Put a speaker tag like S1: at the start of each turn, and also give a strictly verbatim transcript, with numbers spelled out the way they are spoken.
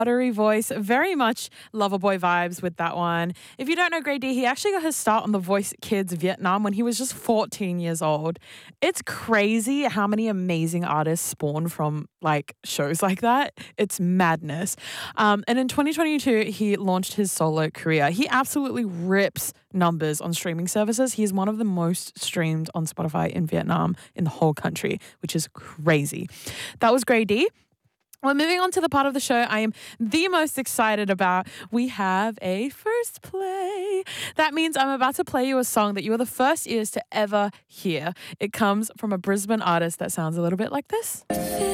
S1: buttery voice, very much Loverboy vibes with that one. If you don't know Grey D, he actually got his start on The Voice Kids Vietnam when he was just fourteen years old. It's crazy how many amazing artists spawn from like shows like that. It's madness. Um, and in twenty twenty-two, he launched his solo career. He absolutely rips numbers on streaming services. He is one of the most streamed on Spotify in Vietnam in the whole country, which is crazy. That was Grey D. Well, moving on to the part of the show I am the most excited about. We have a first play. That means I'm about to play you a song that you are the first ears to ever hear. It comes from a Brisbane artist that sounds a little bit like this.